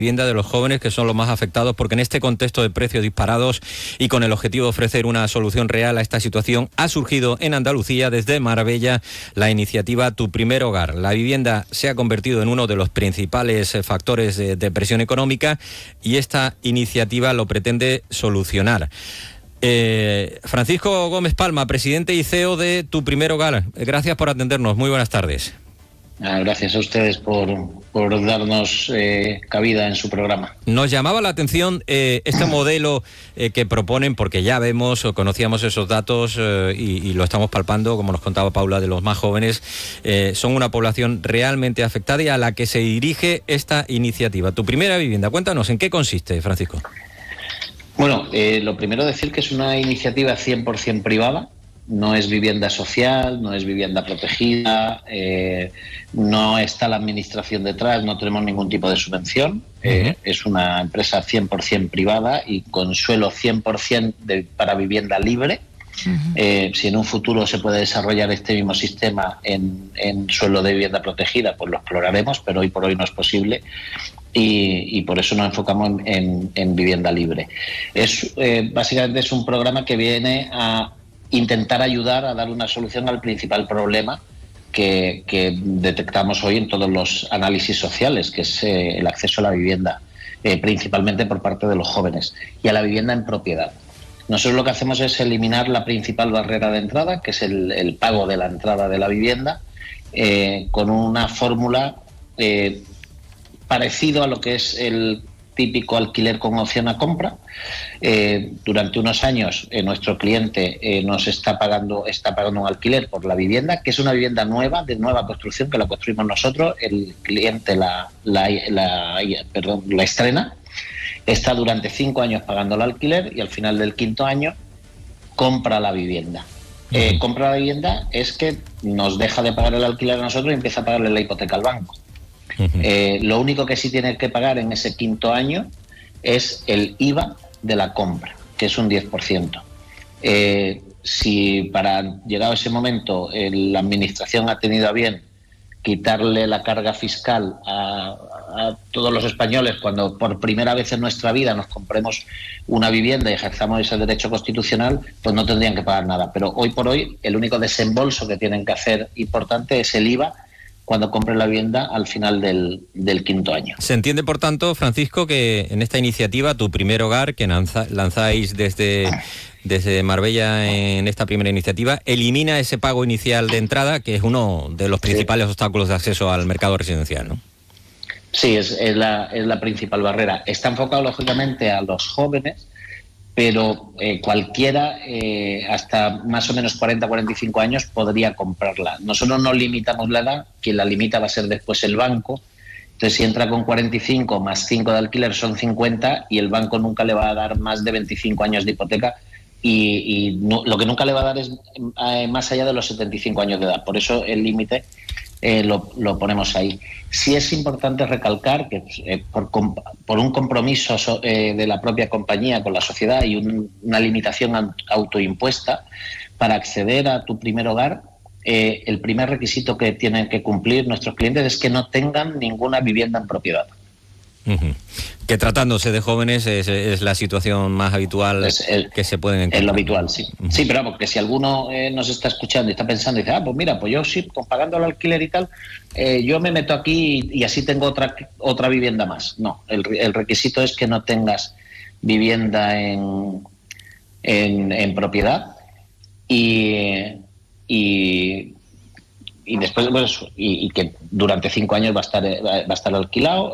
Vivienda de los jóvenes, que son los más afectados, porque en este contexto de precios disparados y con el objetivo de ofrecer una solución real a esta situación, ha surgido en Andalucía, desde Marbella, la iniciativa Tu Primer Hogar. La vivienda se ha convertido en uno de los principales factores de presión económica y esta iniciativa lo pretende solucionar. Francisco Gómez Palma, presidente y CEO de Tu Primer Hogar, gracias por atendernos. Muy buenas tardes. Gracias a ustedes por darnos cabida en su programa. Nos llamaba la atención este modelo que proponen, porque ya vemos o conocíamos esos datos y lo estamos palpando, como nos contaba Paula, de los más jóvenes. Son una población realmente afectada y a la que se dirige esta iniciativa. Tu Primera Vivienda, cuéntanos, ¿en qué consiste, Francisco? Bueno, lo primero decir que es una iniciativa 100% privada. No es vivienda social, no es vivienda protegida, no está la administración detrás, no tenemos ningún tipo de subvención. Es una empresa 100% privada y con suelo 100% para vivienda libre. Si en un futuro se puede desarrollar este mismo sistema en suelo de vivienda protegida, pues lo exploraremos, pero hoy por hoy no es posible. Y por eso nos enfocamos en vivienda libre. Básicamente es un programa que viene a intentar ayudar a dar una solución al principal problema que detectamos hoy en todos los análisis sociales, que es el acceso a la vivienda, principalmente por parte de los jóvenes, y a la vivienda en propiedad. Nosotros lo que hacemos es eliminar la principal barrera de entrada, que es el pago de la entrada de la vivienda, con una fórmula parecido a lo que es el típico alquiler con opción a compra. Durante unos años nuestro cliente nos está pagando un alquiler por la vivienda, que es una vivienda nueva, de nueva construcción, que la construimos nosotros. El cliente la estrena, está durante 5 años pagando el alquiler y al final del 5.º año compra la vivienda. Compra la vivienda es que nos deja de pagar el alquiler a nosotros y empieza a pagarle la hipoteca al banco. Lo único que sí tiene que pagar en ese 5.º año es el IVA de la compra, que es un 10%. Si para llegado ese momento la administración ha tenido a bien quitarle la carga fiscal a todos los españoles cuando por primera vez en nuestra vida nos compremos una vivienda y ejerzamos ese derecho constitucional, pues no tendrían que pagar nada. Pero hoy por hoy el único desembolso que tienen que hacer importante es el IVA cuando compre la vivienda al final del 5.º año. Se entiende, por tanto, Francisco, que en esta iniciativa, Tu Primer Hogar, que lanzáis desde Marbella en esta primera iniciativa, elimina ese pago inicial de entrada, que es uno de los principales obstáculos de acceso al mercado residencial, ¿no? Sí, es la principal barrera. Está enfocado, lógicamente, a los jóvenes, pero cualquiera hasta más o menos 40-45 años podría comprarla. Nosotros no limitamos la edad, quien la limita va a ser después el banco. Entonces, si entra con 45 más 5 de alquiler son 50 y el banco nunca le va a dar más de 25 años de hipoteca y lo que nunca le va a dar es más allá de los 75 años de edad. Por eso el límite lo ponemos ahí. Sí es importante recalcar que por un compromiso de la propia compañía con la sociedad y una limitación autoimpuesta, para acceder a Tu Primer Hogar, el primer requisito que tienen que cumplir nuestros clientes es que no tengan ninguna vivienda en propiedad. Que tratándose de jóvenes es la situación más habitual que se pueden encontrar. Es lo habitual, sí. Sí, pero vamos, que si alguno nos está escuchando y está pensando y dice, pues mira, pues yo sí, pagando el alquiler y tal, yo me meto aquí y así tengo otra vivienda más. No, el requisito es que no tengas vivienda en propiedad y después, pues, y que durante 5 años va a estar alquilado.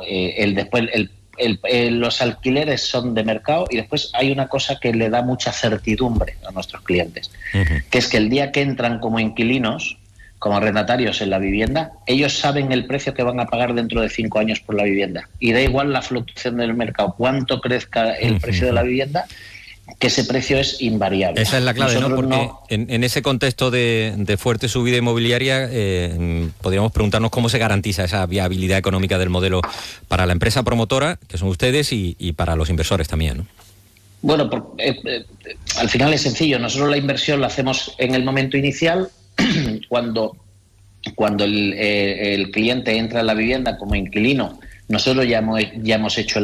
Los alquileres son de mercado y después hay una cosa que le da mucha certidumbre a nuestros clientes, que es que el día que entran como inquilinos, como arrendatarios en la vivienda, ellos saben el precio que van a pagar dentro de 5 años por la vivienda. Y da igual la fluctuación del mercado, cuánto crezca el precio de la vivienda, que ese precio es invariable. Esa es la clave, ¿no? Porque en ese contexto de fuerte subida inmobiliaria, podríamos preguntarnos cómo se garantiza esa viabilidad económica del modelo para la empresa promotora, que son ustedes, y para los inversores también, ¿no? Bueno, al final es sencillo. Nosotros la inversión la hacemos en el momento inicial, cuando el cliente entra en la vivienda como inquilino. Nosotros ya hemos hecho